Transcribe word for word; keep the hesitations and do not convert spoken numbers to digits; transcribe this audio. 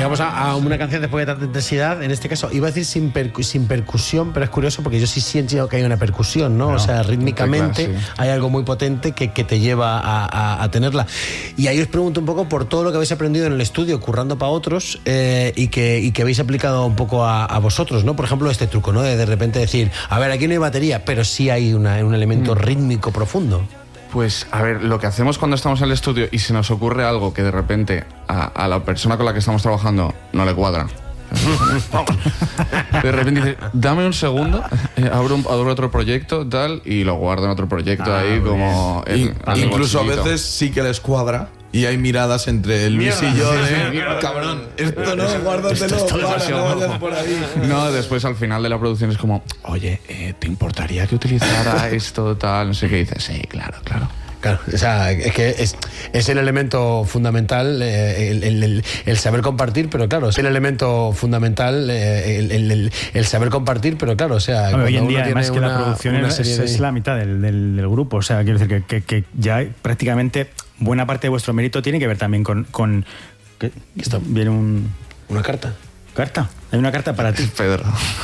llegamos a, a una canción después de tanta intensidad, en este caso iba a decir sin, percu- sin percusión, pero es curioso porque yo sí siento que hay una percusión, ¿no? no o sea, rítmicamente claro, sí. hay algo muy potente que, que te lleva a, a, a tenerla. Y ahí os pregunto un poco por todo lo que habéis aprendido en el estudio, currando para otros, eh, y, que, y que habéis aplicado un poco a, a vosotros, ¿no? Por ejemplo, este truco, ¿no? De de repente decir, a ver, aquí no hay batería, pero sí hay una, un elemento mm. rítmico profundo. Pues, a ver, lo que hacemos cuando estamos en el estudio y se nos ocurre algo que de repente a, a la persona con la que estamos trabajando no le cuadra. De repente dice, dame un segundo, eh, abro, un, abro otro proyecto, tal, y lo guardo en otro proyecto ah, ahí como... En, en incluso a veces sí que les cuadra. Y hay miradas entre Luis mierda, y yo de, sí, sí, cabrón, esto no, guárdatelo, esto para, no vayas por ahí. No, después al final de la producción es como, oye, eh, ¿te importaría que utilizara esto, tal? No sé qué dices. Sí, claro, claro. Claro, o sea, es que es, es el elemento fundamental, eh, el, el, el, el saber compartir, pero claro, es el elemento fundamental, eh, el, el, el, el saber compartir, pero claro, o sea... Bueno, hoy en día, además que una, la producción es, es, de... es la mitad del, del, del grupo, o sea, quiero decir que, que, que ya prácticamente buena parte de vuestro mérito tiene que ver también con... con que, esto viene un... ¿Una carta? ¿Carta? Hay una carta para ti. Pedro.